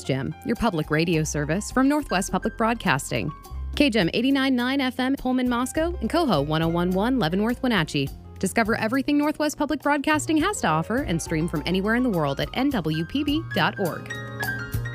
KSGEM, your public radio service from Northwest Public Broadcasting. KGEM 89.9 FM Pullman, Moscow, and Coho 101.1 Leavenworth, Wenatchee. Discover everything Northwest Public Broadcasting has to offer and stream from anywhere in the world at nwpb.org.